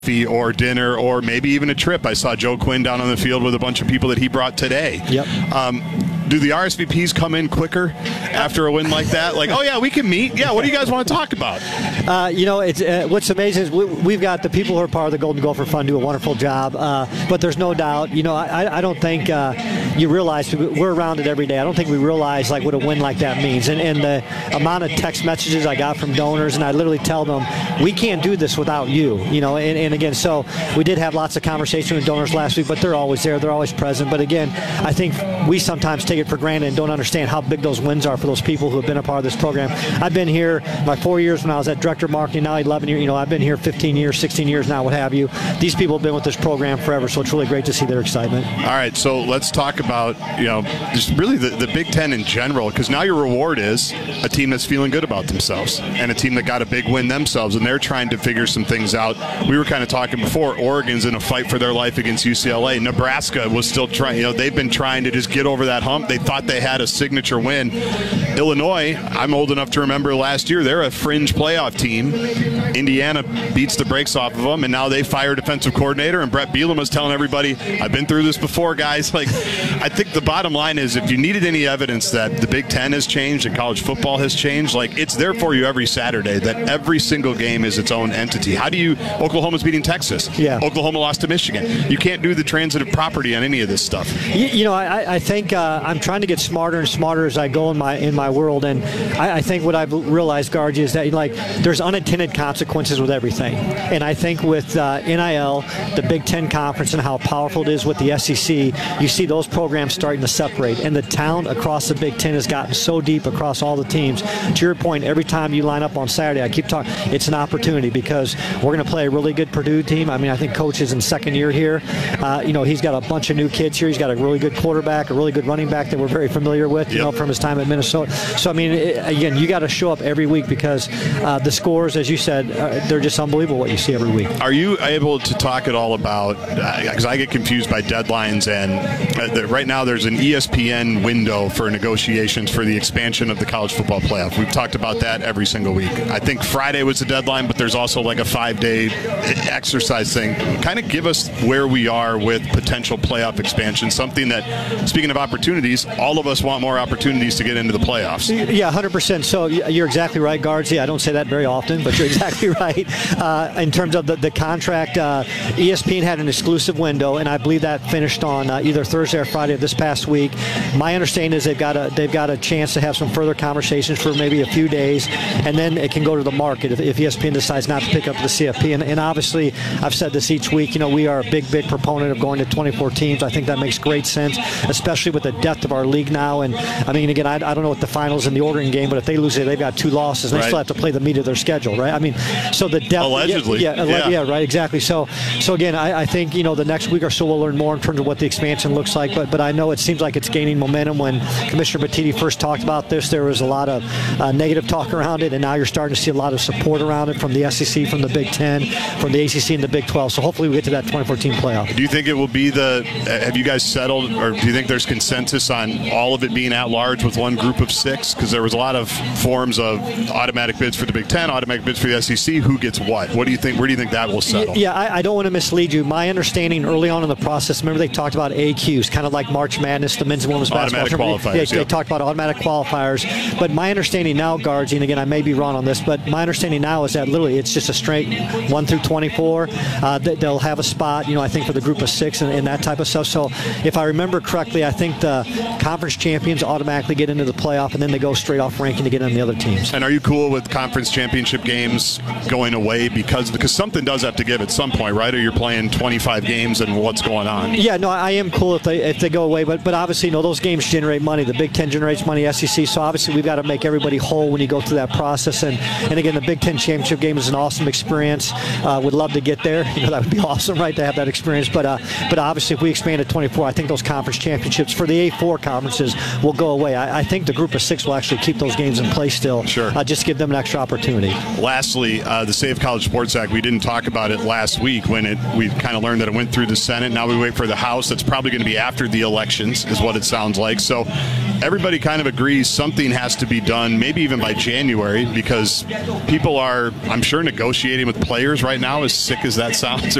coffee or dinner or maybe even a trip. I saw Joe Quinn down on the field with a bunch of people that he brought today. Yep. Do the RSVPs come in quicker after a win like that? Like, oh, yeah, we can meet. Yeah, what do you guys want to talk about? It's what's amazing is we've got the people who are part of the Golden Gopher Fund do a wonderful job. But there's no doubt, I don't think you realize we're around it every day. I don't think we realize like what a win like that means. And the amount of text messages I got from donors, and I literally tell them, we can't do this without you. And again, so we did have lots of conversation with donors last week, but they're always there. They're always present. But again, I think we sometimes take it for granted and don't understand how big those wins are for those people who have been a part of this program. I've been here my 4 years when I was at Director of Marketing, now 11 years. I've been here 15 years, 16 years now, what have you. These people have been with this program forever, so it's really great to see their excitement. All right, so let's talk about, just really the Big Ten in general, because now your reward is a team that's feeling good about themselves and a team that got a big win themselves, and they're trying to figure some things out. We were kind of talking before, Oregon's in a fight for their life against UCLA. Nebraska was still trying, they've been trying to just get over that hump. They thought they had a signature win. Illinois, I'm old enough to remember last year, they're a fringe playoff team. Indiana beats the brakes off of them, and now they fire defensive coordinator, and Brett Bielema was telling everybody, I've been through this before, guys. Like, I think the bottom line is if you needed any evidence that the Big Ten has changed and college football has changed, like, it's there for you every Saturday, that every single game is its own entity. Oklahoma's beating Texas. Yeah. Oklahoma lost to Michigan. You can't do the transitive property on any of this stuff. I think I'm trying to get smarter and smarter as I go in my world, and I think what I've realized, Gargi, is that there's unintended consequences with everything. And I think with NIL, the Big Ten Conference, and how powerful it is with the SEC, you see those programs starting to separate. And the talent across the Big Ten has gotten so deep across all the teams. To your point, every time you line up on Saturday, I keep talking, it's an opportunity because we're going to play a really good Purdue team. I mean, I think Coach is in second year here. He's got a bunch of new kids here. He's got a really good quarterback, a really good running back that we're very familiar with, from his time at Minnesota. So, I mean, again, you got to show up every week because the scores, as you said, they're just unbelievable what you see every week. Are you able to talk at all about, because I get confused by deadlines, and right now there's an ESPN window for negotiations for the expansion of the college football playoff. We've talked about that every single week. I think Friday was the deadline, but there's also like a 5-day exercise thing. Kind of give us where we are with potential playoff expansion, something that, speaking of opportunities, all of us want more opportunities to get into the playoffs. Yeah, 100%. So you're exactly right, Guardsy. I don't say that very often, but you're exactly right. In terms of the contract, ESPN had an exclusive window, and I believe that finished on either Thursday or Friday of this past week. My understanding is they've got a chance to have some further conversations for maybe a few days, and then it can go to the market if ESPN decides not to pick up the CFP. And obviously, I've said this each week, we are a big proponent of going to 24 teams. I think that makes great sense, especially with the depth of our league now. And I mean, again, I don't know what the finals in the Oregon game, but if they lose it, they've got 2 losses, and they still have to play the meat of their schedule, right? I mean, so the depth. Allegedly. Yeah, right, exactly. So again, I think, the next week or so we'll learn more in terms of what the expansion looks like, but I know it seems like it's gaining momentum. When Commissioner Batiti first talked about this, there was a lot of negative talk around it, and now you're starting to see a lot of support around it from the SEC, from the Big Ten, from the ACC, and the Big 12. So hopefully we get to that 24-team playoff. Do you think it will be have you guys settled, or do you think there's consensus on all of it being at large with one group of 6? Because there was a lot of forms of automatic bids for the Big Ten, automatic bids for the SEC. Who gets what? What do you think? Where do you think that will settle? Yeah, I don't want to mislead you. My understanding early on in the process, remember they talked about AQs, kind of like March Madness, the men's and women's basketball. Automatic qualifiers. They talked about automatic qualifiers. But my understanding now, Guards, and again, I may be wrong on this, but my understanding now is that literally it's just a straight 1 through 24. They'll have a spot, I think, for the group of 6 and that type of stuff. So if I remember correctly, I think the conference champions automatically get into the playoff, and then they go straight off ranking to get on the other teams. And are you cool with conference championship games going away because something does have to give at some point, right? Or you're playing 25 games and what's going on? Yeah, no, I am cool if they go away, but obviously, those games generate money. The Big Ten generates money, SEC, so obviously we've got to make everybody whole when you go through that process. And again, the Big Ten championship game is an awesome experience. Would love to get there. That would be awesome, right, to have that experience. But obviously, if we expand to 24, I think those conference championships for the A4 4 conferences will go away. I think the group of 6 will actually keep those games in play still. Sure. Just give them an extra opportunity. Lastly, the Save College Sports Act, we didn't talk about it last week when we kind of learned that it went through the Senate. Now we wait for the House. That's probably going to be after the elections is what it sounds like. So everybody kind of agrees something has to be done, maybe even by January, because people are, I'm sure, negotiating with players right now, as sick as that sounds.